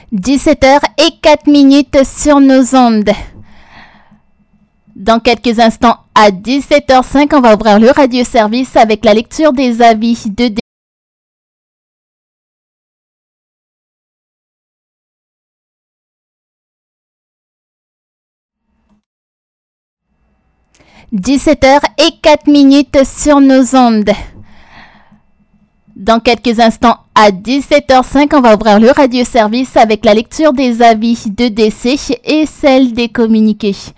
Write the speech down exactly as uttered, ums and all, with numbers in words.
dix-sept heures zéro quatre minutes sur nos ondes. Dans quelques instants, à dix-sept heures cinq, on va ouvrir le radioservice avec la lecture des avis de D. dix-sept heures zéro quatre minutes sur nos ondes. Dans quelques instants, à dix-sept heures cinq, on va ouvrir le radioservice avec la lecture des avis de décès et celle des communiqués.